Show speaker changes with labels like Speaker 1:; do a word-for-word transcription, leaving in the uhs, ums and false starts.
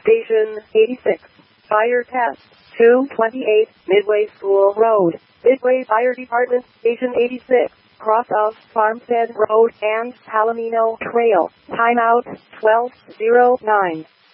Speaker 1: Station eighty-six. Fire test. two twenty-eight, Midway School Road. Midway Fire Department, Station eighty-six. Cross of Farmstead Road and Palomino Trail. Timeout twelve oh nine.